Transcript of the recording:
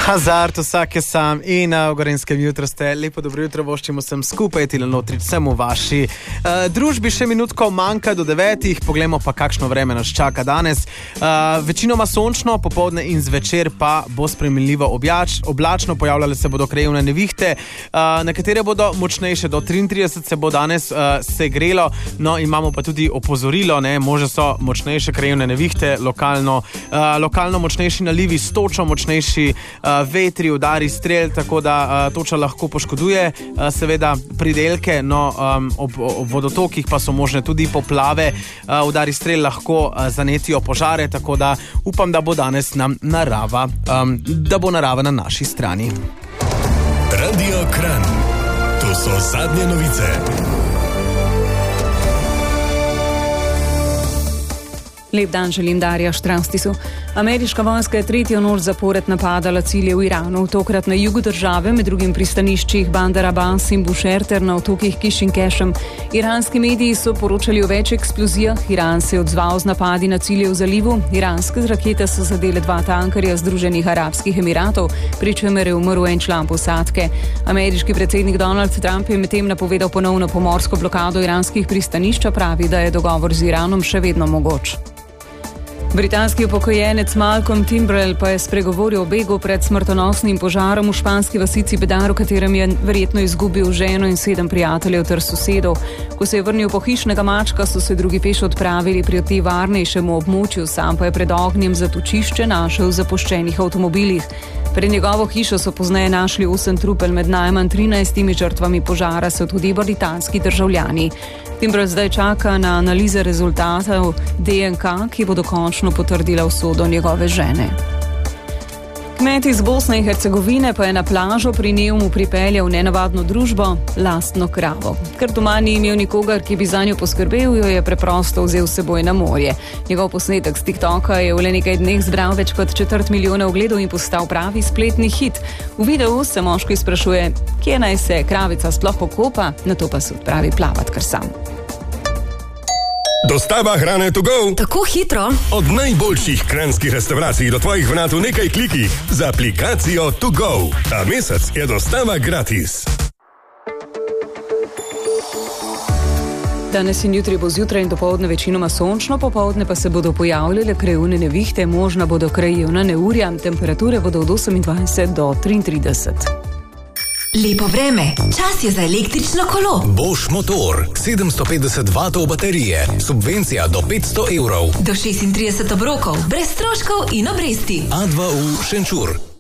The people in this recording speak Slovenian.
Hazard, vsak je sam in v Gorenjskem jutru ste. Lepo dobro jutro, voščimo sem skupaj, Tilen Lotrič, sem v vaši družbi. Še minutko manjka do 9. Poglejmo pa, kakšno vreme nas čaka danes. Večinoma sončno, popoldne in zvečer pa bo sprejemljivo oblačno, pojavljale se bodo krajevne nevihte, nekatere bodo močnejše, do 33 se bo danes segrelo, no imamo pa tudi opozorilo, možne so močnejše krajevne nevihte, lokalno močnejši nalivi s točo, močnejši vetri, udari strel, tako da toča lahko poškoduje seveda pridelke, no ob vodotokih pa so možne tudi poplave, udari strel lahko zanetijo požare, tako da upam, da bo danes nam narava, da bo narava na naši strani. Radio Kranj. To so zadnje novice. Lep dan želim Darja Štrastisu. Ameriška vojska je tretjo noč zapored napadala cilje v Iranu, tokrat na jugu države, med drugim pristaniščih Bandar Abbas in Bushehr ter na otokih Kiš in Kešem. Iranski mediji so poročali o več eksplozijah, Iran se je odzval z napadi na cilje v zalivu, iranske rakete so zadele 2 tankerja Združenih arabskih emiratov, pri čemer je umrl en član posadke. Ameriški predsednik Donald Trump je medtem napovedal ponovno pomorsko blokado iranskih pristanišč, pravi, da je dogovor z Iranom še vedno mogoč. Britanski upokojenec Malcolm Timbrell pa je spregovoril o begu pred smrtonosnim požarom v španski vasici Bedar, v katerem je verjetno izgubil ženo in 7 prijateljev ter sosedov. Ko se je vrnil po hišnega mačka, so se drugi peš odpravili proti varnejšemu območju, sam pa je pred ognjem zatočišče našel v zapuščenih avtomobilih. Pred njegovo hišo so pozneje našli 8 trupel, med najmanj 13 žrtvami požara so tudi britanski državljani. Timbrell zdaj čaka na analize rezultatov DNK, ki bodo končno potrdila usodo njegove žene. Kmet iz Bosne in Hercegovine pa je na plažo pri Neumu pripeljal nenavadno družbo, lastno kravo. Ker doma ni imel nikogar, ki bi zanjo poskrbel, jo je preprosto vzel s seboj na morje. Njegov posnetek z TikToka je v le nekaj dneh zbral več kot 250 000 ogledov in postal pravi spletni hit. V videu se moški sprašuje, kje naj se kravica sploh pokopa, nato pa se odpravi plavat kar sam. Dostava hrane to go. Tako hitro. Od najboljših kranjskih restavracij do tvojih vrat v nekaj klikih z aplikacijo to go. Ta mesec je dostava gratis. Danes in jutri bo zjutraj in dopoldne večinoma sončno, popoldne pa se bodo pojavljale krajevne nevihte, možna bodo krajevna neurja, temperature bodo od 28 do 33. Lepo vreme, čas je za električno kolo. Bosch motor, 750 W baterije, subvencija do 500 €. Do 36 obrokov, brez stroškov in obresti. A2U Šenčur.